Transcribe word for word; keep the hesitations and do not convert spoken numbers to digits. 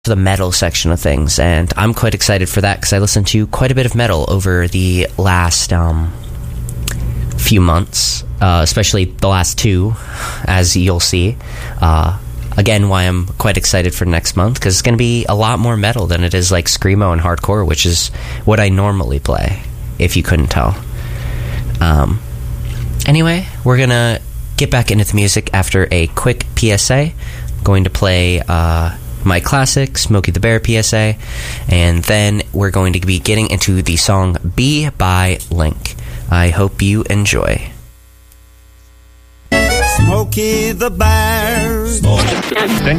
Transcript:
the metal section of things, and I'm quite excited for that because I listened to quite a bit of metal over the last um, few months, uh, especially the last two, as you'll see. Uh, again, why I'm quite excited for next month, because it's going to be a lot more metal than it is like screamo and hardcore, which is what I normally play, if you couldn't tell. Um, anyway, we're going to get back into the music after a quick P S A. I'm going to play uh, my classic, Smokey the Bear P S A, and then we're going to be getting into the song Be by Link. I hope you enjoy. Smokey the Bear. Then